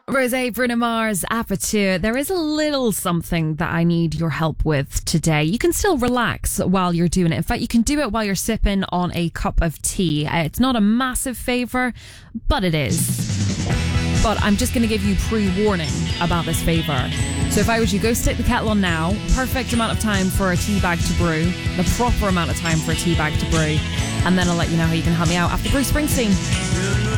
Rosé, Bruno Mars, Aperture. There is a little something that I need your help with today. You can still relax while you're doing it. In fact, you can do it while you're sipping on a cup of tea. It's not a massive favour, but it is. But I'm just going to give you pre-warning about this favour. So if I was you, go stick the kettle on now. Perfect amount of time for a tea bag to brew. The proper amount of time for a tea bag to brew. And then I'll let you know how you can help me out after Bruce Springsteen.